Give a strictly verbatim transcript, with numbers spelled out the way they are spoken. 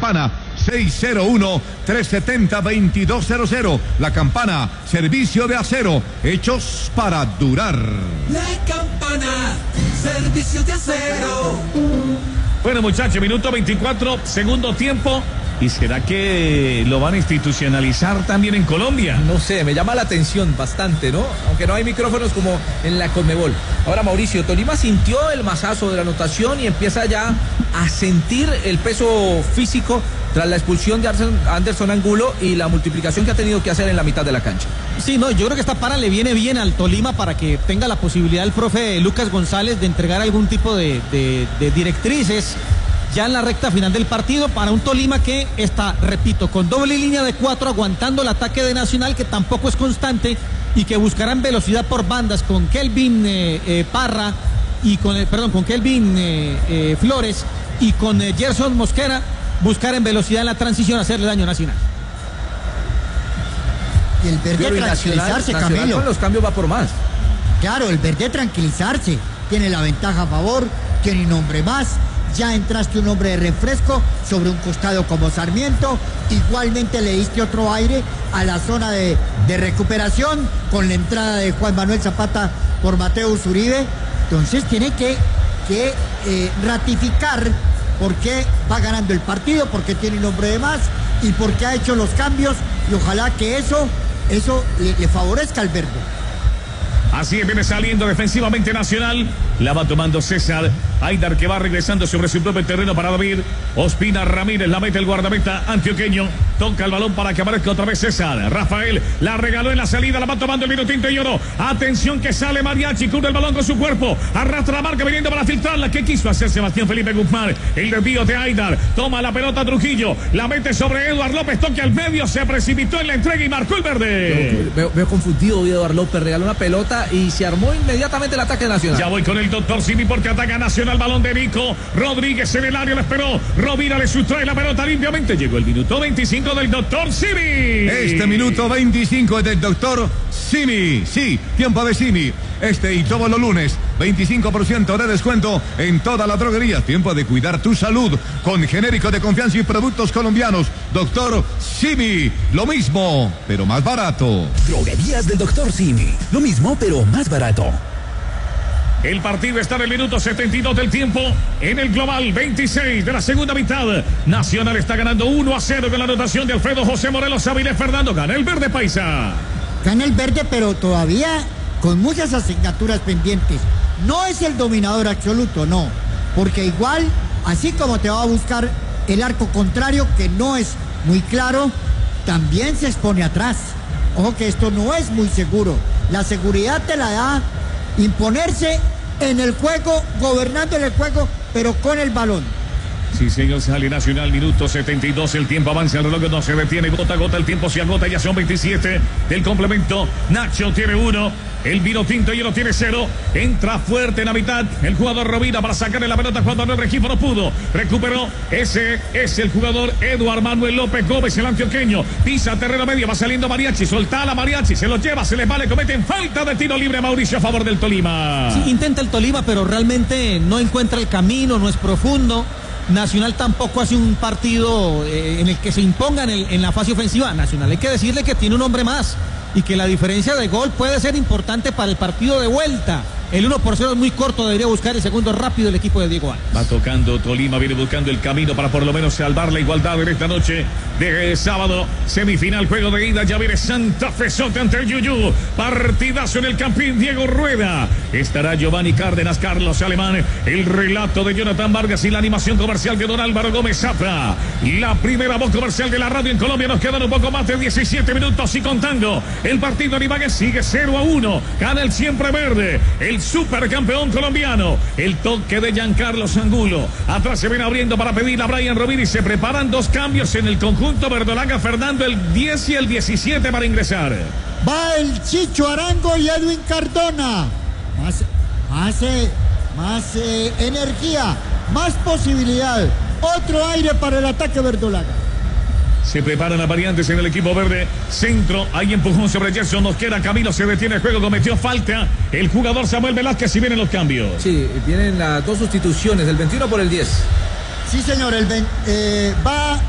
campana seis cero uno, tres siete cero, dos dos cero cero. La Campana, servicio de acero, hechos para durar. La Campana, servicio de acero. Bueno, muchachos, minuto veinticuatro, segundo tiempo. ¿Y será que lo van a institucionalizar también en Colombia? No sé, me llama la atención bastante, ¿no? Aunque no hay micrófonos como en la Conmebol. Ahora, Mauricio, Tolima sintió el mazazo de la anotación y empieza ya a sentir el peso físico tras la expulsión de Anderson Angulo y la multiplicación que ha tenido que hacer en la mitad de la cancha. Sí, no, yo creo que esta para le viene bien al Tolima para que tenga la posibilidad el profe Lucas González de entregar algún tipo de, de, de directrices ya en la recta final del partido para un Tolima que está, repito, con doble línea de cuatro, aguantando el ataque de Nacional, que tampoco es constante y que buscarán velocidad por bandas con Kelvin eh, eh, Parra y con, eh, perdón, con Kelvin eh, eh, Flores y con eh, Gerson Mosquera, buscar en velocidad en la transición hacerle daño a Nacional. Y el verde Pero tranquilizarse, Nacional, Nacional Camilo. Con los cambios va por más. Claro, el verde tranquilizarse. Tiene la ventaja a favor, tiene un hombre más. Ya entraste un hombre de refresco sobre un costado como Sarmiento. Igualmente le diste otro aire a la zona de, de recuperación con la entrada de Juan Manuel Zapata por Mateus Uribe. Entonces tiene que, que eh, ratificar por qué va ganando el partido, porque tiene un hombre de más y porque ha hecho los cambios. Y ojalá que eso, eso le, le favorezca al verde. Así es, viene saliendo defensivamente Nacional. La va tomando César. Aidar que va regresando sobre su propio terreno para David. Ospina Ramírez la mete el guardameta antioqueño. Toca el balón para que aparezca otra vez César. Rafael la regaló en la salida. La va tomando el minutinto y oro. Atención que sale Mariachi. Cubre el balón con su cuerpo. Arrastra la marca viniendo para filtrarla. ¿Qué quiso hacer Sebastián Felipe Guzmán? El desvío de Aidar. Toma la pelota Trujillo. La mete sobre Eduard López. Toque al medio. Se precipitó en la entrega y marcó el verde. Veo, veo confundido Eduard López. Regaló una pelota y se armó inmediatamente el ataque Nacional. Ya voy con el doctor Simi porque ataca Nacional. Balón de Nico Rodríguez en el área, lo esperó. Rovira le sustrae la pelota limpiamente. Llegó el minuto veinticinco del doctor Simi. Este minuto veinticinco es del doctor Simi. Sí, tiempo de Simi. Este y todos los lunes, veinticinco por ciento de descuento en toda la droguería. Tiempo de cuidar tu salud con genérico de confianza y productos colombianos. Doctor Simi, lo mismo, pero más barato. Droguerías del doctor Simi. Lo mismo, pero más barato. El partido está en el minuto setenta y dos del tiempo. En el global veintiséis de la segunda mitad. Nacional está ganando uno a cero con la anotación de Alfredo José Morelos Avilés Fernando. Gana el verde paisa. Gana el verde, pero todavía con muchas asignaturas pendientes. No es el dominador absoluto, no. Porque igual, así como te va a buscar el arco contrario, que no es muy claro, también se expone atrás. Ojo que esto no es muy seguro. La seguridad te la da imponerse en el juego, gobernando en el juego, pero con el balón. Sí, señor, sale Nacional, minuto setenta y dos, el tiempo avanza, el reloj no se detiene, gota a gota, el tiempo se agota, ya son veintisiete del complemento. Nacho tiene uno, el vino tinto y lo tiene cero, entra fuerte en la mitad, el jugador Rovira para sacarle la pelota cuando el equipo no pudo, recuperó, ese es el jugador Eduard Manuel López Gómez, el antioqueño, pisa terreno medio, va saliendo Mariachi, solta a la Mariachi, se lo lleva, se les vale, cometen falta de tiro libre Mauricio a favor del Tolima. Sí, intenta el Tolima, pero realmente no encuentra el camino, no es profundo. Nacional tampoco hace un partido eh, en el que se imponga en, el, en la fase ofensiva. Nacional hay que decirle que tiene un hombre más y que la diferencia de gol puede ser importante para el partido de vuelta. El uno por cero es muy corto, debería buscar el segundo rápido el equipo de Diego Ángel. Va tocando Tolima, viene buscando el camino para por lo menos salvar la igualdad en esta noche de sábado. Semifinal, juego de ida, ya viene Santa Fe Sote ante el Yuyu. Partidazo en el Campín, Diego Rueda. Estará Giovanni Cárdenas, Carlos Alemán, el relato de Jonathan Vargas y la animación comercial de don Álvaro Gómez Zafra. La primera voz comercial de la radio en Colombia. Nos quedan un poco más de diecisiete minutos y contando. El partido en Ibagué sigue cero a uno. Gana el siempre verde. El supercampeón colombiano, el toque de Giancarlos Angulo, atrás se viene abriendo para pedir a Brian Rovira y se preparan dos cambios en el conjunto verdolaga, Fernando, el diez y el diecisiete para ingresar. Va el Chicho Arango y Edwin Cardona, más, más, eh, más eh, energía, más posibilidad, otro aire para el ataque verdolaga. Se preparan las variantes en el equipo verde. Centro, hay empujón sobre Gerson Mosquera. Camilo se detiene el juego, cometió falta el jugador Samuel Velázquez y vienen los cambios. Sí, vienen las dos sustituciones, el veintiuno por el diez. Sí, señor, el eh, va